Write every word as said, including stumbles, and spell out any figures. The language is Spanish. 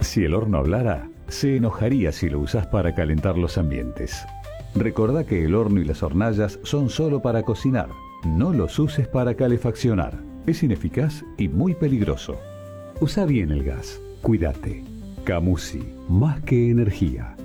Si el horno hablara, se enojaría si lo usás para calentar los ambientes. Recordá que el horno y las hornallas son solo para cocinar. No los uses para calefaccionar. Es ineficaz y muy peligroso. Usa bien el gas. Cuídate. Camusi, más que energía.